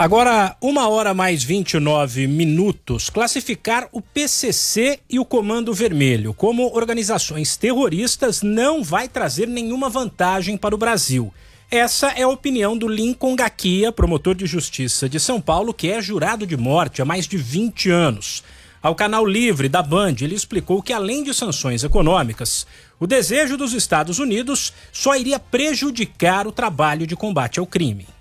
Agora, 1h mais 29 minutos. Classificar o PCC e o Comando Vermelho como organizações terroristas não vai trazer nenhuma vantagem para o Brasil. Essa é a opinião do Lincoln Gaquia, promotor de justiça de São Paulo, que é jurado de morte há mais de 20 anos. Ao Canal Livre da Band, ele explicou que, além de sanções econômicas, o desejo dos Estados Unidos só iria prejudicar o trabalho de combate ao crime.